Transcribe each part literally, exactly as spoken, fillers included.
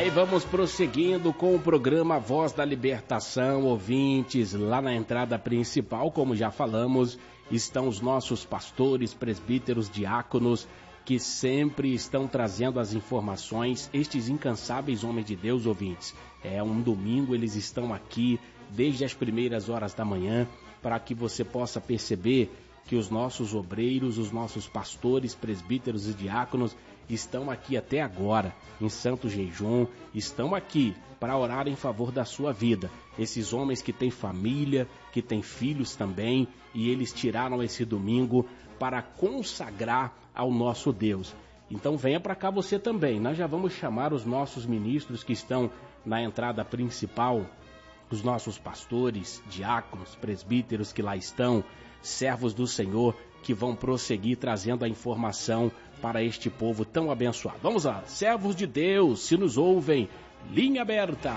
bem, vamos prosseguindo com o programa Voz da Libertação, ouvintes. Lá na entrada principal, como já falamos, estão os nossos pastores, presbíteros, diáconos, que sempre estão trazendo as informações, estes incansáveis homens de Deus, ouvintes. É um domingo, eles estão aqui desde as primeiras horas da manhã, para que você possa perceber que os nossos obreiros, os nossos pastores, presbíteros e diáconos estão aqui até agora, em santo jejum, estão aqui para orar em favor da sua vida. Esses homens que têm família, que têm filhos também, e eles tiraram esse domingo para consagrar ao nosso Deus. Então venha para cá você também. Nós já vamos chamar os nossos ministros que estão na entrada principal, os nossos pastores, diáconos, presbíteros que lá estão, servos do Senhor, que vão prosseguir trazendo a informação para este povo tão abençoado. Vamos lá, servos de Deus, se nos ouvem, linha aberta.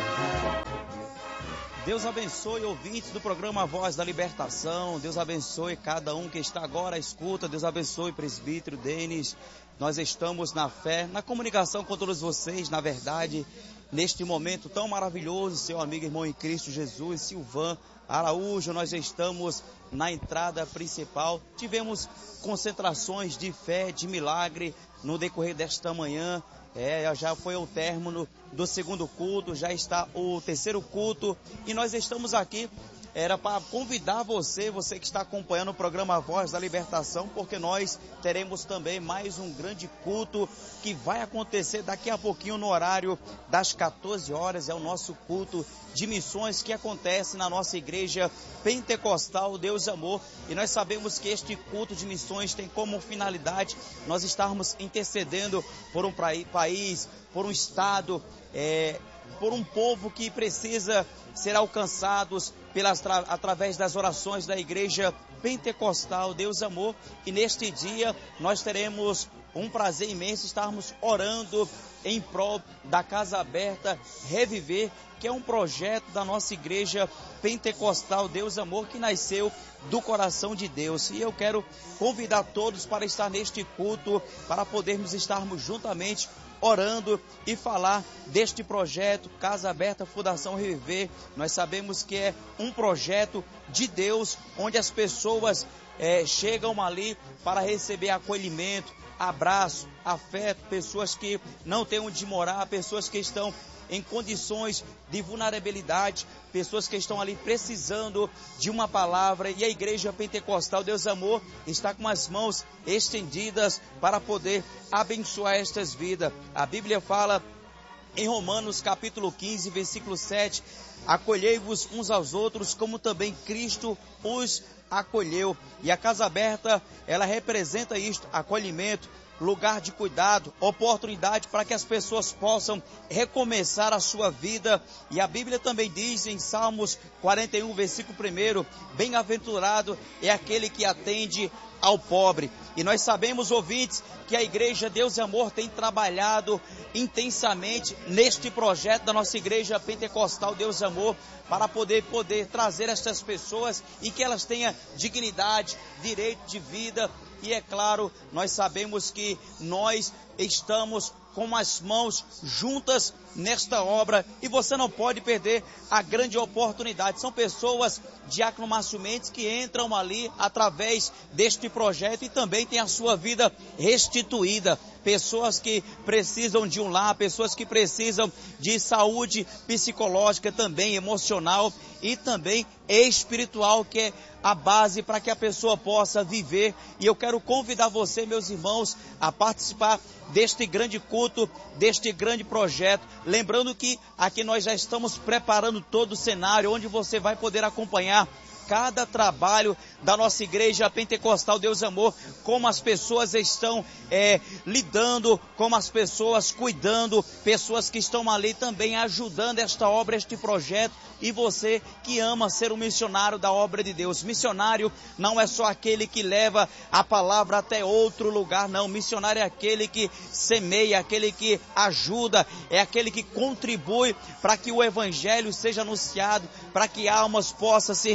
Deus abençoe ouvintes do programa Voz da Libertação. Deus abençoe cada um que está agora à escuta. Deus abençoe presbítero Denis. Nós estamos na fé, na comunicação com todos vocês, na verdade, neste momento tão maravilhoso, seu amigo irmão em Cristo Jesus, Silvan Araújo. Nós estamos na entrada principal. Tivemos concentrações de fé, de milagre no decorrer desta manhã. É, já foi o término do segundo culto, já está o terceiro culto e nós estamos aqui, era para convidar você, você que está acompanhando o programa Voz da Libertação, porque nós teremos também mais um grande culto que vai acontecer daqui a pouquinho no horário das quatorze horas, é o nosso culto de missões que acontece na nossa igreja pentecostal Deus Amor, e nós sabemos que este culto de missões tem como finalidade nós estarmos intercedendo por um país, por um estado, é, por um povo que precisa ser alcançados pelas, através das orações da igreja pentecostal Deus Amor. E neste dia nós teremos um prazer imenso estarmos orando em prol da Casa Aberta Reviver, que é um projeto da nossa igreja pentecostal Deus Amor, que nasceu do coração de Deus. E eu quero convidar todos para estar neste culto, para podermos estarmos juntamente orando e falar deste projeto Casa Aberta Fundação Reviver. Nós sabemos que é um projeto de Deus, onde as pessoas é, chegam ali para receber acolhimento, abraço, afeto, pessoas que não têm onde morar, pessoas que estão em condições de vulnerabilidade, pessoas que estão ali precisando de uma palavra, e a igreja pentecostal Deus Amor está com as mãos estendidas para poder abençoar estas vidas. A Bíblia fala em Romanos capítulo quinze, versículo sete, acolhei-vos uns aos outros como também Cristo os acolheu. E a Casa Aberta, ela representa isto, acolhimento, lugar de cuidado, oportunidade para que as pessoas possam recomeçar a sua vida. E a Bíblia também diz em Salmos quarenta e um, versículo um, bem-aventurado é aquele que atende ao pobre. E nós sabemos, ouvintes, que a igreja Deus e Amor tem trabalhado intensamente neste projeto da nossa igreja pentecostal Deus e Amor, para poder, poder trazer estas pessoas e que elas tenham dignidade, direito de vida. E é claro, nós sabemos que nós estamos com as mãos juntas nesta obra e você não pode perder a grande oportunidade. São pessoas, Diácono Márcio Mendes, que entram ali através deste projeto e também tem a sua vida restituída. Pessoas que precisam de um lar, pessoas que precisam de saúde psicológica, também emocional e também espiritual, que é a base para que a pessoa possa viver. E eu quero convidar você, meus irmãos, a participar deste grande culto, deste grande projeto. Lembrando que aqui nós já estamos preparando todo o cenário, onde você vai poder acompanhar cada trabalho da nossa igreja pentecostal Deus Amor, como as pessoas estão é, lidando, como as pessoas cuidando, pessoas que estão ali também ajudando esta obra, este projeto. E você que ama ser um missionário da obra de Deus. Missionário não é só aquele que leva a palavra até outro lugar, não. Missionário é aquele que semeia, aquele que ajuda, é aquele que contribui para que o evangelho seja anunciado, para que almas possam se render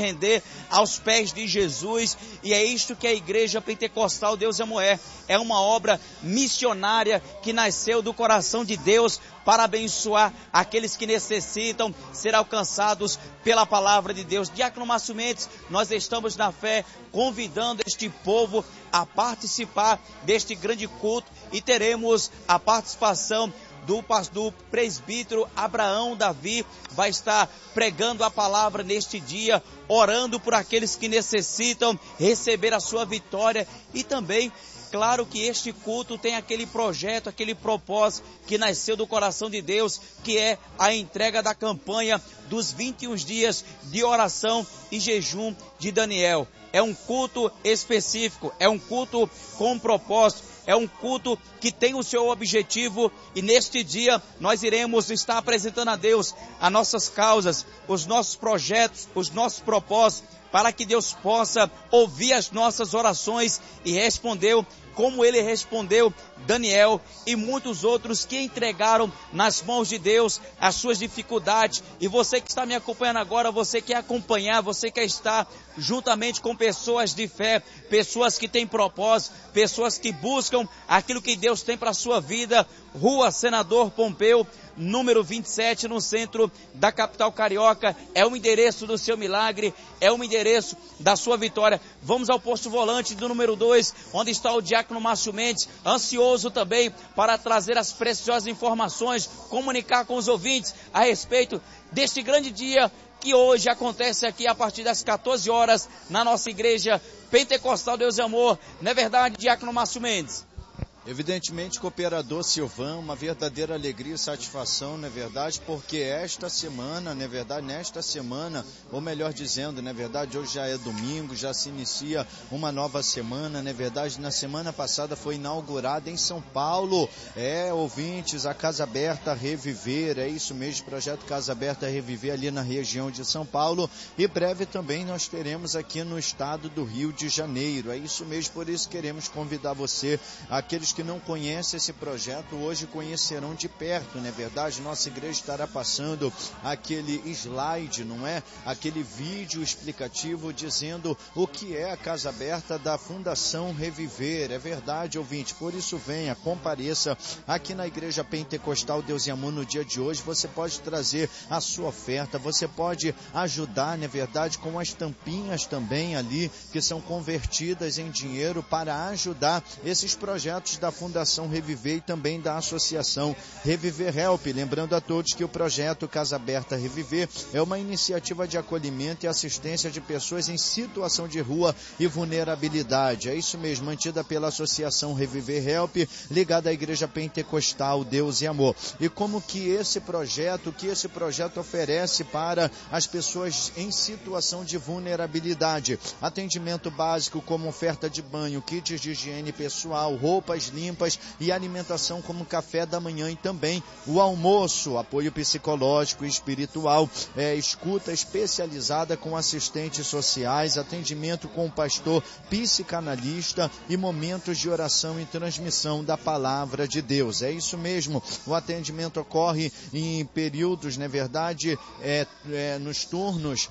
aos pés de Jesus, e é isto que a Igreja Pentecostal Deus e Amor é. É uma obra missionária que nasceu do coração de Deus para abençoar aqueles que necessitam ser alcançados pela palavra de Deus. Diácono Márcio Mendes, nós estamos na fé convidando este povo a participar deste grande culto e teremos a participação do, do presbítero Abraão Davi, vai estar pregando a palavra neste dia, orando por aqueles que necessitam receber a sua vitória. E também, claro que este culto tem aquele projeto, aquele propósito que nasceu do coração de Deus, que é a entrega da campanha dos vinte e um dias de oração e jejum de Daniel. É um culto específico, é um culto com propósito, é um culto que tem o seu objetivo, e neste dia nós iremos estar apresentando a Deus as nossas causas, os nossos projetos, os nossos propósitos, para que Deus possa ouvir as nossas orações e respondeu como ele respondeu Daniel e muitos outros que entregaram nas mãos de Deus as suas dificuldades. E você que está me acompanhando agora, você quer acompanhar, você quer estar juntamente com pessoas de fé, pessoas que têm propósito, pessoas que buscam aquilo que Deus tem para a sua vida. Rua Senador Pompeu, número vinte e sete, no centro da capital carioca. É o endereço do seu milagre, é o endereço da sua vitória. Vamos ao posto volante do número dois, onde está o diácono Márcio Mendes, ansioso também para trazer as preciosas informações, comunicar com os ouvintes a respeito deste grande dia que hoje acontece aqui a partir das quatorze horas na nossa Igreja Pentecostal Deus e Amor. Não é verdade, diácono Márcio Mendes? Evidentemente, cooperador Silvão, uma verdadeira alegria e satisfação, não é verdade? Porque esta semana, não é verdade? Nesta semana, ou melhor dizendo, não é verdade? Hoje já é domingo, já se inicia uma nova semana, não é verdade? Na semana passada foi inaugurada em São Paulo, é, ouvintes, a Casa Aberta Reviver, é isso mesmo, projeto Casa Aberta Reviver ali na região de São Paulo, e breve também nós teremos aqui no estado do Rio de Janeiro, é isso mesmo, por isso queremos convidar você, aqueles que não conhecem esse projeto, hoje conhecerão de perto, não é verdade? Nossa igreja estará passando aquele slide, não é? Aquele vídeo explicativo dizendo o que é a Casa Aberta da Fundação Reviver, é verdade, ouvinte, por isso venha, compareça aqui na Igreja Pentecostal Deus e Amor no dia de hoje, você pode trazer a sua oferta, você pode ajudar, não é verdade, com as tampinhas também ali, que são convertidas em dinheiro para ajudar esses projetos da Fundação Reviver e também da Associação Reviver Help. Lembrando a todos que o projeto Casa Aberta Reviver é uma iniciativa de acolhimento e assistência de pessoas em situação de rua e vulnerabilidade. É isso mesmo, mantida pela Associação Reviver Help, ligada à Igreja Pentecostal Deus e Amor. E como que esse projeto, o que esse projeto oferece para as pessoas em situação de vulnerabilidade? Atendimento básico como oferta de banho, kits de higiene pessoal, roupas limpas e alimentação como café da manhã e também o almoço, apoio psicológico e espiritual, é, escuta especializada com assistentes sociais, atendimento com o pastor psicanalista e momentos de oração e transmissão da palavra de Deus. É isso mesmo, o atendimento ocorre em períodos, na verdade, é, é, nos turnos,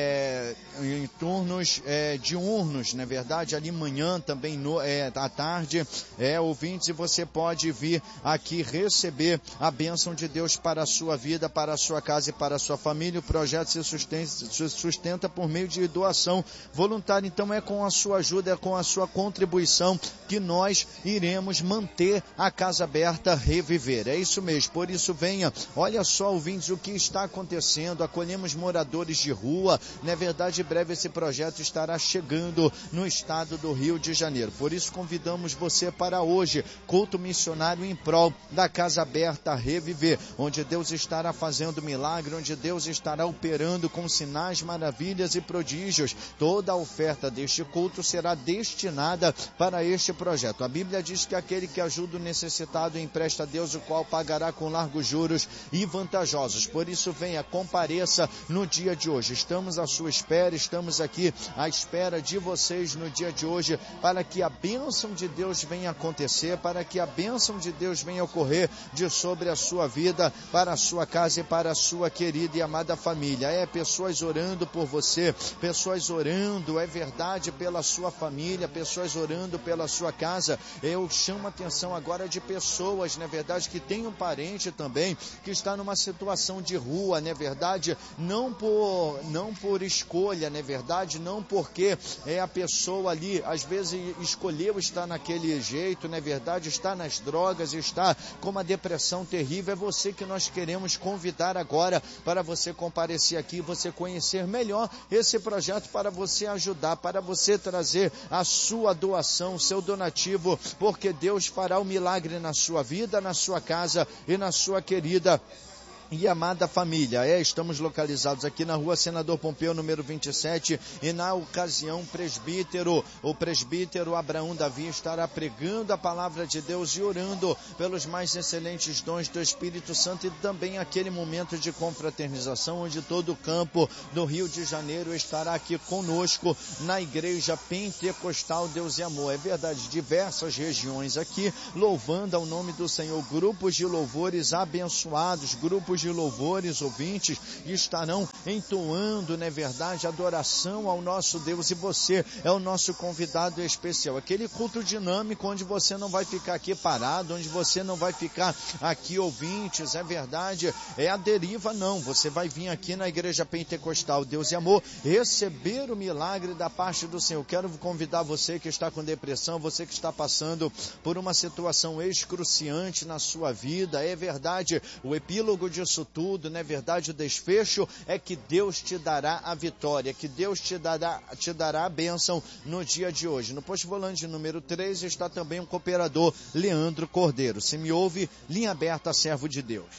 é, em turnos é, diurnos, na verdade, ali manhã, também no, é, à tarde, é, ouvintes, e você pode vir aqui receber a bênção de Deus para a sua vida, para a sua casa e para a sua família. O projeto se sustenta, se sustenta por meio de doação voluntária, então é com a sua ajuda, é com a sua contribuição que nós iremos manter a Casa Aberta Reviver. É isso mesmo, por isso venha, olha só, ouvintes, o que está acontecendo, acolhemos moradores de rua, na verdade, em breve esse projeto estará chegando no estado do Rio de Janeiro, por isso convidamos você para hoje, culto missionário em prol da Casa Aberta Reviver, onde Deus estará fazendo milagre, onde Deus estará operando com sinais, maravilhas e prodígios. Toda a oferta deste culto será destinada para este projeto. A Bíblia diz que aquele que ajuda o necessitado empresta a Deus, o qual pagará com largos juros e vantajosos. Por isso venha, compareça no dia de hoje. Estamos à sua espera, estamos aqui à espera de vocês no dia de hoje, para que a bênção de Deus venha acontecer. acontecer, para que a bênção de Deus venha ocorrer de sobre a sua vida, para a sua casa e para a sua querida e amada família. É, pessoas orando por você, pessoas orando, é verdade, pela sua família, pessoas orando pela sua casa. Eu chamo a atenção agora de pessoas, não é verdade, que tem um parente também, que está numa situação de rua, não é verdade, não por, não por escolha, não é verdade, não porque é a pessoa ali, às vezes escolheu estar naquele jeito, não é verdade, está nas drogas, está com uma depressão terrível. É você que nós queremos convidar agora para você comparecer aqui, você conhecer melhor esse projeto, para você ajudar, para você trazer a sua doação, seu donativo, porque Deus fará o milagre na sua vida, na sua casa e na sua querida e amada família. É, estamos localizados aqui na rua Senador Pompeu, número vinte e sete, e na ocasião presbítero, o presbítero Abraão Davi estará pregando a palavra de Deus e orando pelos mais excelentes dons do Espírito Santo, e também aquele momento de confraternização, onde todo o campo do Rio de Janeiro estará aqui conosco na Igreja Pentecostal Deus e Amor. É verdade, diversas regiões aqui, louvando ao nome do Senhor, grupos de louvores abençoados, grupos de louvores, ouvintes, estarão entoando, não é verdade, adoração ao nosso Deus, e você é o nosso convidado especial. Aquele culto dinâmico onde você não vai ficar aqui parado, onde você não vai ficar aqui, ouvintes, é verdade, é a deriva, não. Você vai vir aqui na Igreja Pentecostal Deus e Amor receber o milagre da parte do Senhor. Quero convidar você que está com depressão, você que está passando por uma situação excruciante na sua vida, é verdade, o epílogo de isso tudo, não é verdade, o desfecho é que Deus te dará a vitória, que Deus te dará, te dará a bênção no dia de hoje. No posto volante número três está também um cooperador, Leandro Cordeiro. Se me ouve, linha aberta, servo de Deus.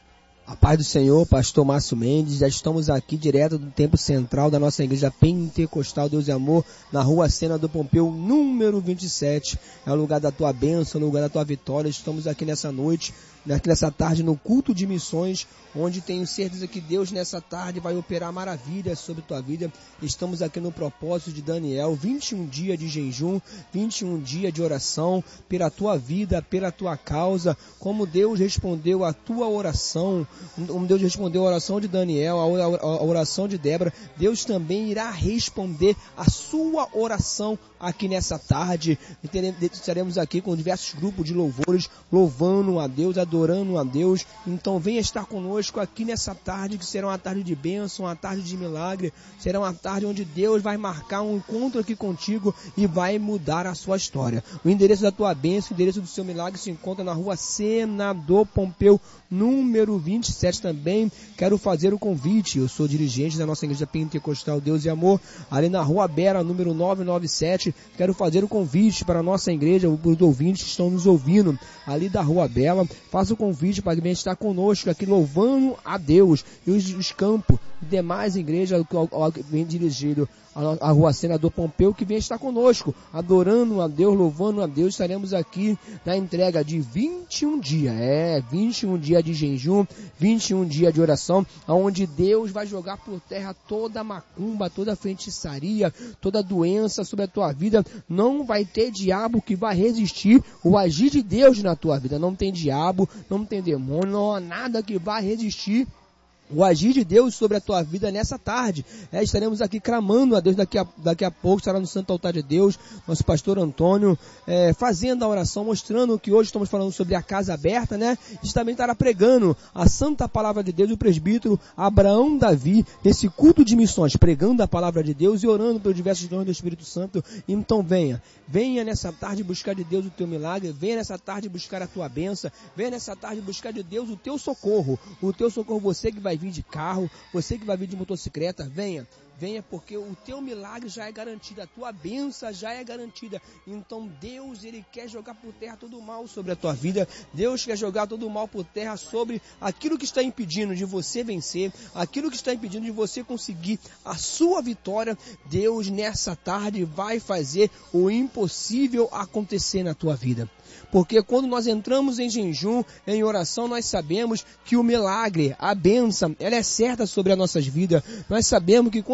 A paz do Senhor, pastor Márcio Mendes, já estamos aqui direto do templo central da nossa Igreja Pentecostal Deus e Amor, na rua Senador Pompeu, número vinte e sete, é o lugar da tua bênção, é o lugar da tua vitória. Estamos aqui nessa noite, nessa tarde, no culto de missões, onde tenho certeza que Deus nessa tarde vai operar maravilhas sobre tua vida. Estamos aqui no propósito de Daniel, vinte e um dias de jejum, vinte e um dias de oração pela tua vida, pela tua causa, como Deus respondeu a tua oração, como Deus respondeu a oração de Daniel, a oração de Débora, Deus também irá responder a sua oração aqui nessa tarde. Estaremos aqui com diversos grupos de louvores, louvando a Deus, adorando a Deus. Então venha estar conosco aqui nessa tarde, que será uma tarde de bênção, uma tarde de milagre, será uma tarde onde Deus vai marcar um encontro aqui contigo e vai mudar a sua história. O endereço da tua bênção, o endereço do seu milagre se encontra na rua Senador Pompeu, número vinte e sete. Também quero fazer o convite, eu sou dirigente da nossa Igreja Pentecostal Deus e Amor, ali na rua Bera, número novecentos e noventa e sete. Quero fazer o convite para a nossa igreja, os ouvintes que estão nos ouvindo ali da Rua Bela. Faça o convite para que venha estar conosco aqui louvando a Deus. E os, os campos, demais igrejas que vem dirigido a rua Senador Pompeu, que vem estar conosco, adorando a Deus, louvando a Deus. Estaremos aqui na entrega de vinte e um dias, é, vinte e um dias de jejum, vinte e um dias de oração, onde Deus vai jogar por terra toda a macumba, toda a feitiçaria, toda a doença sobre a tua vida. Não vai ter diabo que vai resistir o agir de Deus na tua vida. Não tem diabo, não tem demônio, não há nada que vai resistir o agir de Deus sobre a tua vida nessa tarde. É, estaremos aqui clamando a Deus daqui a, daqui a pouco, estará no Santo Altar de Deus, nosso pastor Antônio, é, fazendo a oração, mostrando que hoje estamos falando sobre a casa aberta, né? E também estará pregando a santa palavra de Deus, o presbítero Abraão Davi, nesse culto de missões, pregando a palavra de Deus e orando pelos diversos dons do Espírito Santo. Então venha, venha nessa tarde buscar de Deus o teu milagre, venha nessa tarde buscar a tua bênção, venha nessa tarde buscar de Deus o teu socorro, o teu socorro, você que vai vir de carro, você que vai vir de motocicleta, venha, venha, porque o teu milagre já é garantido, a tua bênção já é garantida. Então Deus, Ele quer jogar por terra todo o mal sobre a tua vida, Deus quer jogar todo o mal por terra sobre aquilo que está impedindo de você vencer, aquilo que está impedindo de você conseguir a sua vitória. Deus nessa tarde vai fazer o impossível acontecer na tua vida. Porque quando nós entramos em jejum, em oração, nós sabemos que o milagre, a bênção, ela é certa sobre as nossas vidas. Nós sabemos que quando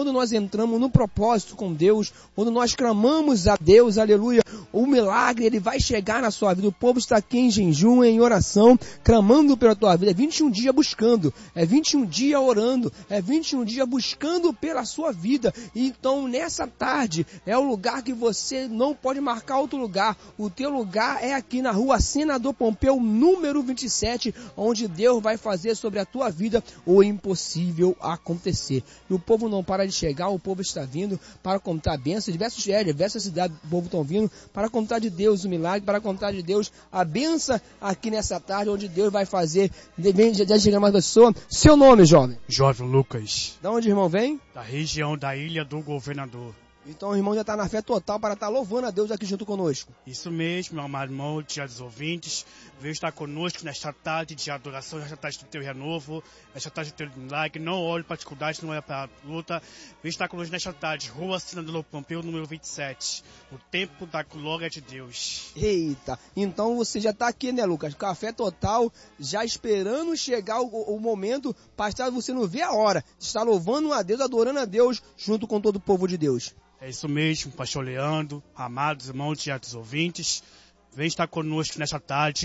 quando nós entramos no propósito com Deus, quando nós clamamos a Deus, aleluia, o milagre, ele vai chegar na sua vida. O povo está aqui em jejum, em oração, clamando pela tua vida. É vinte e um dias buscando, é vinte e um dias orando, é vinte e um dias buscando pela sua vida. Então, nessa tarde, é o lugar que você não pode marcar outro lugar. O teu lugar é aqui na rua Senador Pompeu, número vinte e sete, onde Deus vai fazer sobre a tua vida o impossível acontecer. E o povo não para de chegar, o povo está vindo para contar a bênção. Diversos é, diversas cidades do povo estão vindo para contar de Deus o milagre, para contar de Deus a bênção aqui nessa tarde, onde Deus vai fazer. Já chegar mais pessoa. Seu nome, jovem? Jovem Lucas. Da onde, irmão, vem? Da região da Ilha do Governador. Então o irmão já está na fé total para estar louvando a Deus aqui junto conosco. Isso mesmo, meu amado irmão, dias ouvintes, veio estar conosco nesta tarde de adoração, nesta tarde do teu renovo, nesta tarde do teu milagre. Não olhe para a dificuldade, não é para a luta. Veio estar conosco nesta tarde, rua Senador Pompeu, número vinte e sete, o tempo da glória de Deus. Eita, então você já está aqui, né, Lucas? Com a fé total, já esperando chegar o, o momento, para você não ver a hora de estar louvando a Deus, adorando a Deus, junto com todo o povo de Deus. É isso mesmo, pastor Leandro, amados irmãos e outros ouvintes, vem estar conosco nesta tarde.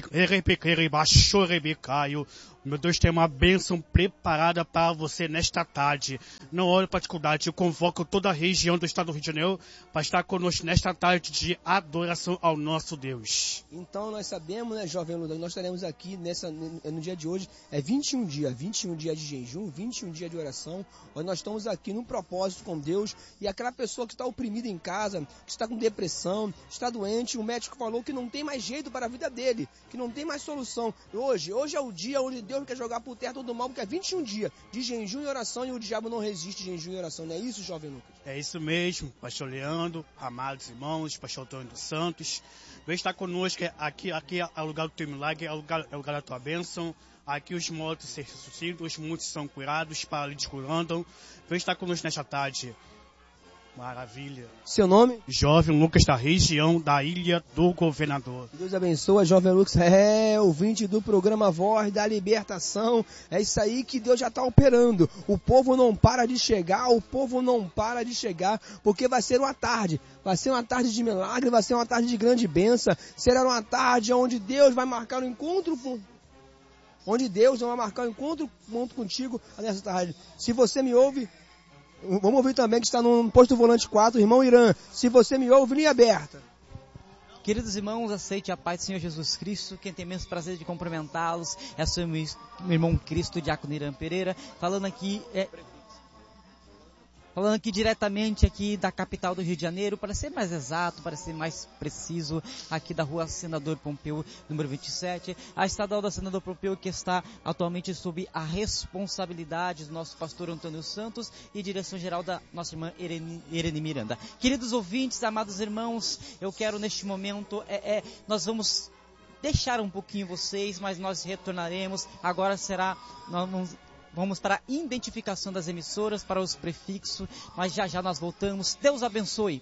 Meu Deus, tem uma bênção preparada para você nesta tarde. Não olhe para a dificuldade, eu convoco toda a região do estado do Rio de Janeiro para estar conosco nesta tarde de adoração ao nosso Deus. Então nós sabemos, né, jovem Lula, nós estaremos aqui nessa, no dia de hoje, é vinte e um dias, vinte e um dias de jejum, vinte e um dias de oração, onde nós estamos aqui num propósito com Deus, e aquela pessoa que está oprimida em casa, que está com depressão, está doente, o médico falou que não tem mais jeito para a vida dele, que não tem mais solução. Hoje, hoje é o dia onde Deus Deus quer jogar por terra todo o mal, porque é vinte e um dias de jejum e oração, e o diabo não resiste jejum e oração. Não é isso, jovem Lucas? É isso mesmo, pastor Leandro, amados irmãos, pastor Antônio dos Santos. Vem estar conosco, aqui, aqui é o lugar do teu milagre, é o lugar, é o lugar da tua bênção. Aqui os mortos se ressuscitam, os muitos são curados, os paralíticos andam. Vem estar conosco nesta tarde. Maravilha. Seu nome? Jovem Lucas, da região da Ilha do Governador. Deus abençoe, Jovem Lucas. É, ouvinte do programa Voz da Libertação. É isso aí que Deus já está operando. O povo não para de chegar, o povo não para de chegar, porque vai ser uma tarde. Vai ser uma tarde de milagre, vai ser uma tarde de grande bênção. Será uma tarde onde Deus vai marcar um encontro com... Onde Deus vai marcar um encontro junto contigo nessa tarde. Se você me ouve... Vamos ouvir também que está no posto volante quatro, irmão Irã. Se você me ouve, linha aberta. Queridos irmãos, aceite a paz do Senhor Jesus Cristo. Quem tem imenso prazer de cumprimentá-los é seu meu irmão Cristo, Diácono Irã Pereira, falando aqui... É... Falando aqui diretamente aqui da capital do Rio de Janeiro, para ser mais exato, para ser mais preciso, aqui da rua Senador Pompeu, número vinte e sete, a estadual da Senador Pompeu, que está atualmente sob a responsabilidade do nosso pastor Antônio Santos e direção-geral da nossa irmã Irene, Irene Miranda. Queridos ouvintes, amados irmãos, eu quero neste momento, é, é, nós vamos deixar um pouquinho vocês, mas nós retornaremos, agora será... Nós vamos, Vamos para a identificação das emissoras, para os prefixos, mas já já nós voltamos. Deus abençoe.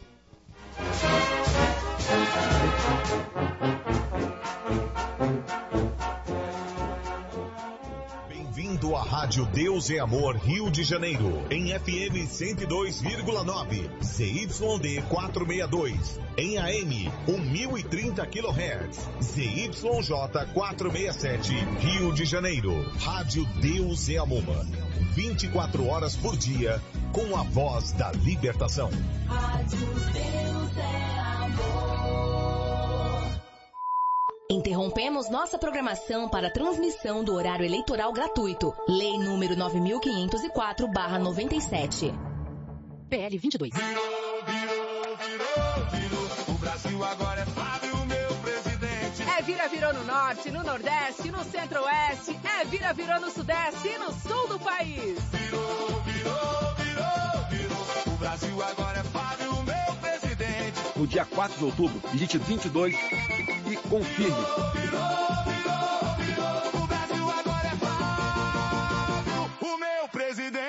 Bem-vindo à Rádio Deus é Amor Rio de Janeiro, em F M cento e dois vírgula nove, Z Y D quatrocentos e sessenta e dois, em A M mil e trinta quilohertz, Z Y J quatrocentos e sessenta e sete, Rio de Janeiro. Rádio Deus é Amor, vinte e quatro horas por dia, com a voz da libertação. Rádio Deus é Amor. Interrompemos nossa programação para a transmissão do horário eleitoral gratuito. Lei número nove mil quinhentos e quatro barra noventa e sete. P L vinte e dois. Virou, virou, virou, virou. O Brasil agora é Fábio, meu presidente. É vira, virou no norte, no nordeste, no centro-oeste. É vira, virou no sudeste e no sul do país. Virou, virou, virou, virou. O Brasil agora é Fábio, meu presidente. No dia quatro de outubro, digite vinte e dois e confirme. Virou, virou, virou. O Brasil agora é Fábio, o meu presidente.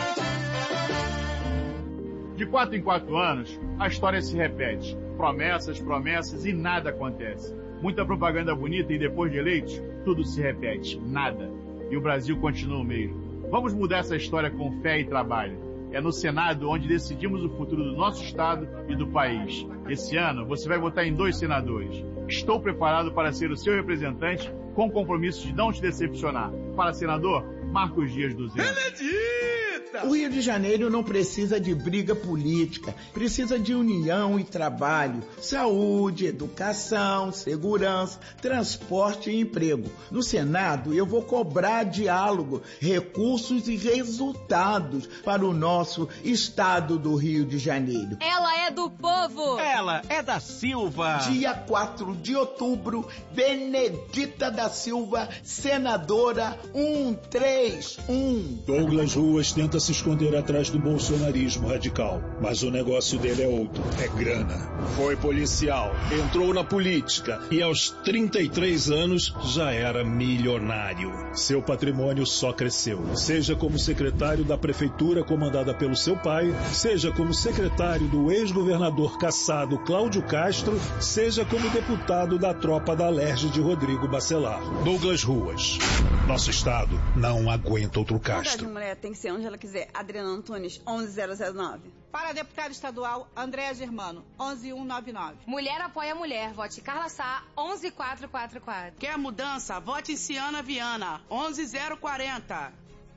De quatro em quatro anos, a história se repete. Promessas, promessas e nada acontece. Muita propaganda bonita e depois de eleitos, tudo se repete. Nada. E o Brasil continua o mesmo. Vamos mudar essa história com fé e trabalho. É no Senado onde decidimos o futuro do nosso estado e do país. Esse ano você vai votar em dois senadores. Estou preparado para ser o seu representante com o compromisso de não te decepcionar. Para senador, Marcos Dias dos Anjos. O Rio de Janeiro não precisa de briga política, precisa de união e trabalho, saúde, educação, segurança, transporte e emprego. No Senado, eu vou cobrar diálogo, recursos e resultados para o nosso estado do Rio de Janeiro. Ela é do povo! Ela é da Silva! Dia quatro de outubro, Benedita da Silva, senadora um três um. Douglas Ruas tenta se esconder atrás do bolsonarismo radical, mas o negócio dele é outro, é grana. Foi policial, entrou na política e aos trinta e três anos já era milionário. Seu patrimônio só cresceu, seja como secretário da prefeitura comandada pelo seu pai, seja como secretário do ex-governador cassado Cláudio Castro, seja como deputado da tropa da Alerj de Rodrigo Bacelar. Douglas Ruas. Nosso estado não aguenta outro Castro. A mulher tem que ser onde ela quiser. Adriana Antunes, onze zero zero nove. Para deputado estadual, Andréa Germano, onze mil cento e noventa e nove. Mulher apoia mulher, vote Carla Sá, onze mil quatrocentos e quarenta e quatro. Quer mudança? Vote em Ciana Viana, onze mil quarenta.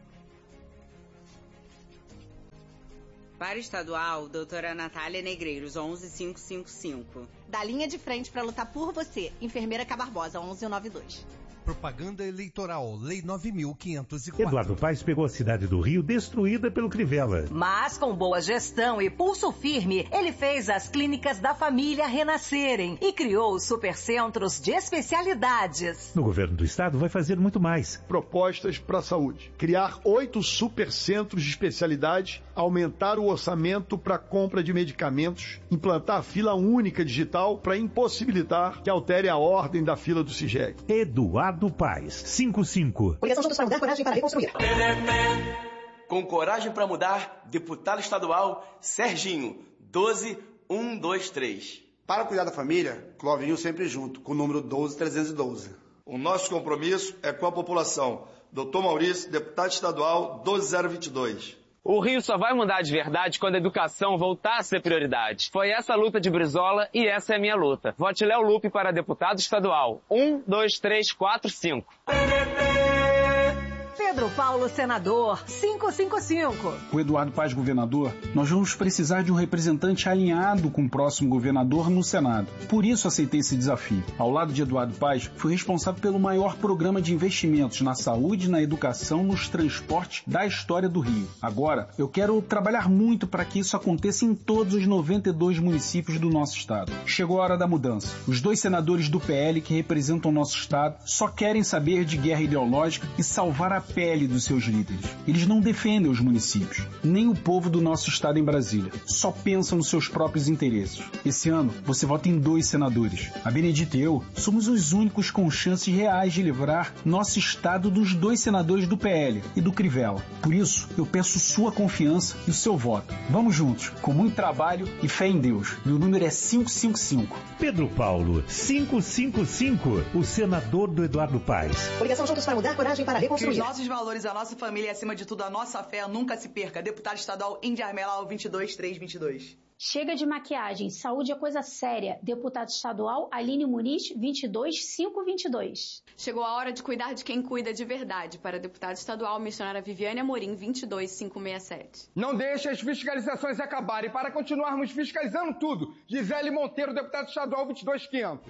Para estadual, doutora Natália Negreiros, onze mil quinhentos e cinquenta e cinco. Da linha de frente para lutar por você, enfermeira K. Barbosa, onze mil noventa e dois. Propaganda eleitoral, Lei nove mil quinhentos e quatro. Eduardo Paes pegou a cidade do Rio destruída pelo Crivella. Mas com boa gestão e pulso firme, ele fez as clínicas da família renascerem e criou os supercentros de especialidades. No governo do estado vai fazer muito mais. Propostas para a saúde. Criar oito supercentros de especialidade, aumentar o orçamento para compra de medicamentos, implantar fila única digital para impossibilitar que altere a ordem da fila do CIGEG. Eduardo do Paes, cinquenta e cinco. Coligação Juntos para Mudar, coragem para reconstruir. Com coragem para mudar, deputado estadual Serginho, doze mil cento e vinte e três. Para cuidar da família, Clovinho sempre junto, com o número doze mil trezentos e doze. O nosso compromisso é com a população. doutor Maurício, deputado estadual doze mil vinte e dois. O Rio só vai mudar de verdade quando a educação voltar a ser prioridade. Foi essa a luta de Brizola e essa é a minha luta. Vote Léo Lupe para deputado estadual. um, dois, três, quatro, cinco. Pedro Paulo, senador, quinhentos e cinquenta e cinco. Com Eduardo Paes governador, nós vamos precisar de um representante alinhado com o próximo governador no Senado. Por isso aceitei esse desafio. Ao lado de Eduardo Paes, fui responsável pelo maior programa de investimentos na saúde, na educação, nos transportes da história do Rio. Agora, eu quero trabalhar muito para que isso aconteça em todos os noventa e dois municípios do nosso estado. Chegou a hora da mudança. Os dois senadores do P L que representam o nosso estado só querem saber de guerra ideológica e salvar a pele dos seus líderes. Eles não defendem os municípios, nem o povo do nosso estado em Brasília. Só pensam nos seus próprios interesses. Esse ano, você vota em dois senadores. A Benedita e eu somos os únicos com chances reais de livrar nosso estado dos dois senadores do P L e do Crivella. Por isso, eu peço sua confiança e o seu voto. Vamos juntos, com muito trabalho e fé em Deus. Meu número é quinhentos e cinquenta e cinco. Pedro Paulo, quinhentos e cinquenta e cinco, o senador do Eduardo Paes. Coligação Juntos para Mudar, coragem para reconstruir. Que os nossos valores, a nossa família e, acima de tudo, a nossa fé nunca se perca. Deputado estadual Índia Armelau, vinte e dois, três vinte e dois. Chega de maquiagem, saúde é coisa séria. Deputado estadual Aline Muniz, vinte e dois, quinhentos e vinte e dois. Chegou a hora de cuidar de quem cuida de verdade. Para deputado estadual, missionária Viviane Amorim, vinte e dois, quinhentos e sessenta e sete. Não deixe as fiscalizações acabarem. Para continuarmos fiscalizando tudo. Gisele Monteiro, deputado estadual vinte e dois, quinhentos.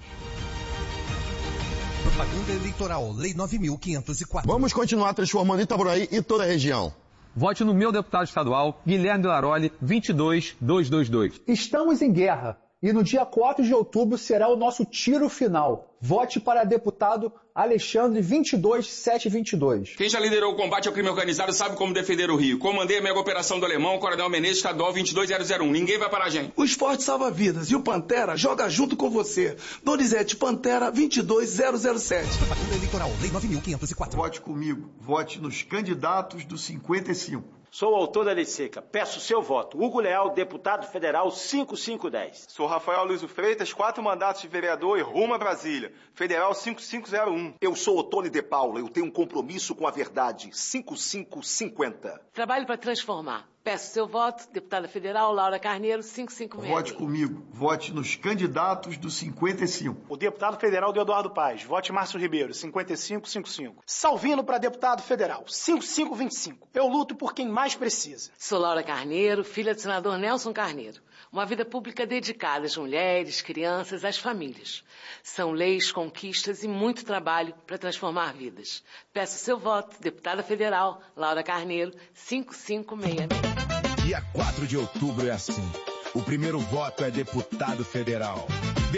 Propaganda eleitoral, Lei nove mil quinhentos e quatro. Vamos continuar transformando Itaboraí e toda a região. Vote no meu deputado estadual, Guilherme de Laroli, vinte e dois, duzentos e vinte e dois. Estamos em guerra e no dia quatro de outubro será o nosso tiro final. Vote para deputado Alexandre, vinte e dois, setecentos e vinte e dois. Quem já liderou o combate ao crime organizado sabe como defender o Rio. Comandei a mega operação do Alemão, Coronel Menezes, estadual vinte e dois zero zero um. Ninguém vai parar a gente. O esporte salva vidas e o Pantera joga junto com você. Donizete Pantera, vinte e dois zero zero sete. Propaganda eleitoral, Lei nove mil quinhentos e quatro. Vote comigo. Vote nos candidatos do cinquenta e cinco. Sou o autor da lei seca. Peço seu voto. Hugo Leal, deputado federal cinco cinco um zero. Sou Rafael Luiz Freitas, quatro mandatos de vereador e rumo a Brasília. Federal cinco cinco zero um. Eu sou Otônio de Paula, eu tenho um compromisso com a verdade. cinco cinco cinquenta. Trabalho para transformar. Peço seu voto, deputada federal Laura Carneiro, cinco cinco seis. Vote comigo. Vote nos candidatos do cinquenta e cinco. O deputado federal Eduardo Paes. Vote Márcio Ribeiro, cinquenta e cinco cinquenta e cinco. Salvino para deputado federal, cinco cinco vinte e cinco. Eu luto por quem mais precisa. Sou Laura Carneiro, filha do senador Nelson Carneiro. Uma vida pública dedicada às mulheres, crianças, às famílias. São leis, conquistas e muito trabalho para transformar vidas. Peço seu voto, deputada federal Laura Carneiro, cinco cinco seis seis. Dia quatro de outubro é assim. O primeiro voto é deputado federal.